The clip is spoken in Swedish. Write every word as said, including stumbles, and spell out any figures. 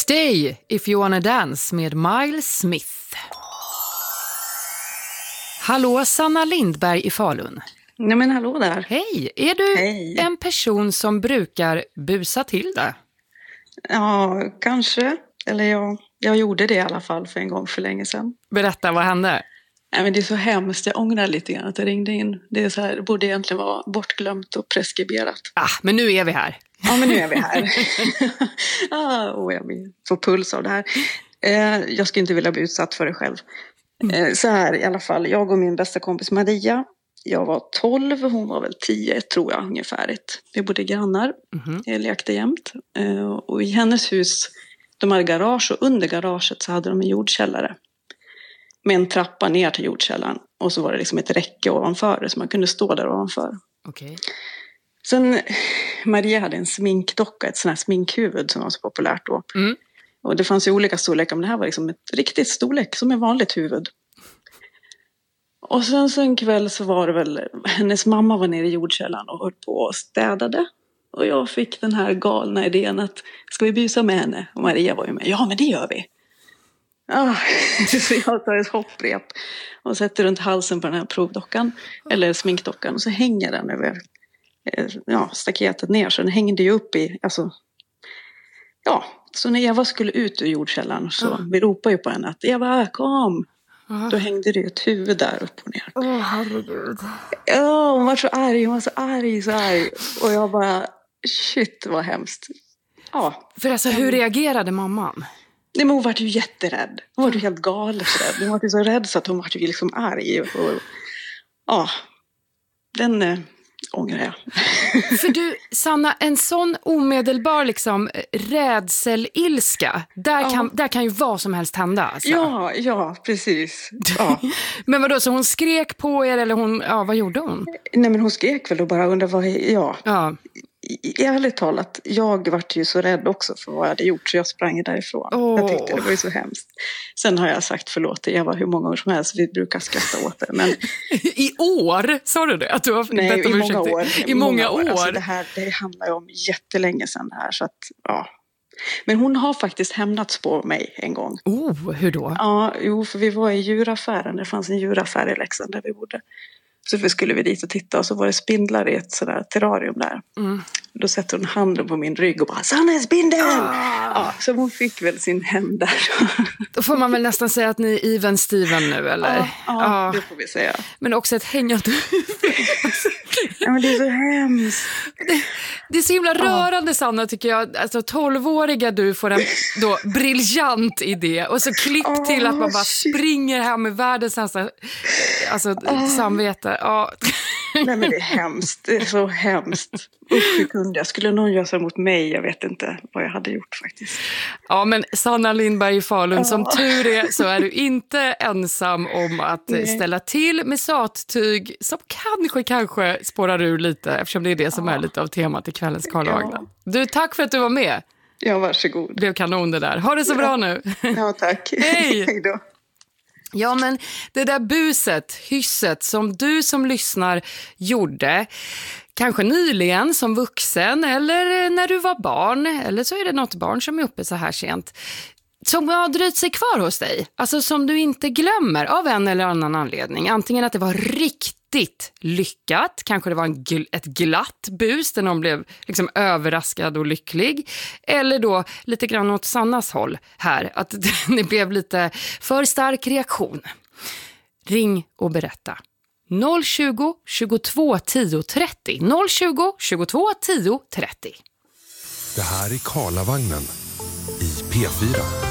Stay if you wanna dance med Miles Smith. Hallå, Sanna Lindberg i Falun. Nej men hallå där. Hej, är du Hej. en person som brukar busa till det? Ja, kanske. Eller jag, jag gjorde det i alla fall för en gång för länge sedan. Berätta, vad hände? Nej, men det är så hemskt, jag ångrar lite grann att jag ringde in. Det är så här, det borde egentligen vara bortglömt och preskriberat. Ah, men nu är vi här. Ja, men nu är vi här. ah, oh, jag får puls av det här. Eh, jag skulle inte vilja bli utsatt för det själv. Eh, så här i alla fall, jag och min bästa kompis Maria. Jag var tolv, hon var väl tio tror jag ungefär. Vi bodde grannar, mm-hmm. jag lekte jämt. Eh, och i hennes hus, de hade garage och under garaget så hade de en jordkällare. Med en trappa ner till jordkällan. Och så var det liksom ett räcke ovanför det så man kunde stå där ovanför. Okay. Sen Maria hade en sminkdocka, ett sånt här sminkhuvud som var så populärt då. Mm. Och det fanns ju olika storlekar, men det här var liksom ett riktigt storlek som ett vanligt huvud. Och sen så en kväll så var det väl, hennes mamma var nere i jordkällan och höll på och städade. Och jag fick den här galna idén att, ska vi busa med henne? Och Maria var ju med, ja men det gör vi. Ah, så jag tar ett hopprep och sätter runt halsen på den här provdockan, eller sminkdockan, och så hänger den över ja, staketet ner, så den hängde ju upp i, alltså, ja, så när Eva skulle ut ur jordkällan så mm. vi ropade ju på henne att Eva, kom! Mm. Då hängde det ju ett huvud där upp och ner. Åh, oh, herregud. Ja, hon var så arg, hon var så arg, så arg. Och jag bara, shit vad hemskt. Ja. För alltså, hur reagerade mamman? Nej, men hon var ju jätterädd. Hon var ju helt galet rädd. Hon var ju så rädd så att hon var ju liksom arg. Och, ja, den äh, ångrar jag. För du, Sanna, en sån omedelbar liksom rädselilska, där, ja. kan, där kan ju vad som helst hända. Alltså. Ja, ja, precis. Ja. Men vadå, så hon skrek på er eller hon, ja, vad gjorde hon? Nej, men hon skrek väl och bara undrade vad, ja. Ja. I, ärligt talat, jag var ju så rädd också för vad jag hade gjort så jag sprang därifrån. Oh. Jag tyckte det var ju så hemskt. Sen har jag sagt förlåt till Eva hur många år som helst, vi brukar skratta åt det. Men... I år? Sa du det? Att du har Nej, bett om i många år. I många år? Alltså det här det handlar ju om jättelänge sedan det här. Så att, ja. Men hon har faktiskt hämnats på mig en gång. Oh, hur då? Ja, jo, för vi var i djuraffären. Det fanns en djuraffär i Leksand där vi bodde. Så vi skulle vi dit och titta och så var det spindlar i ett sådär terrarium där. Mm. Då sätter hon handen på min rygg och bara, Sanna, en spindel! Ah. Ja, så hon fick väl sin hem där. Då får man väl nästan säga att ni är even Steven nu, eller? Ja, ja, ja. Det får vi säga. Men också ett hängande ja, men det är så hemskt. Det, det är så himla rörande, Sanna, tycker jag. Alltså tolvåriga du får en då briljant idé. Och så klipp oh, till att man bara shit. springer här med världens nästa alltså, oh. samvete. Ja. Nej, men det är hemskt. Det är så hemskt. Usch, hur kunde jag? Skulle någon göra så mot mig? Jag vet inte vad jag hade gjort faktiskt. Ja, men Sanna Lindberg i Falun, oh. som tur är så är du inte ensam om att Nej. ställa till med sattyg som kanske, kanske spårar ur lite, eftersom det är det som oh. är lite av temat i kvällens Karlavagnen. Ja. Du, tack för att du var med. Ja, varsågod. Det blev kanon det där. Ha det så ja. bra nu. Ja, tack. Hej. Hej då. Ja, men det där buset, hysset som du som lyssnar gjorde, kanske nyligen som vuxen eller när du var barn, eller så är det något barn som är uppe så här sent, som har dröjt sig kvar hos dig, alltså som du inte glömmer av en eller annan anledning. Antingen att det var riktigt lyckat, kanske det var en gl- ett glatt bus där någon blev liksom överraskad och lycklig, eller då lite grann åt Sannas håll här, att det blev lite för stark reaktion. Ring och berätta. noll tjugo, tjugotvå, tio, trettio. noll tjugo, tjugotvå, tio, trettio. Det här är Karlavagnen i P fyra.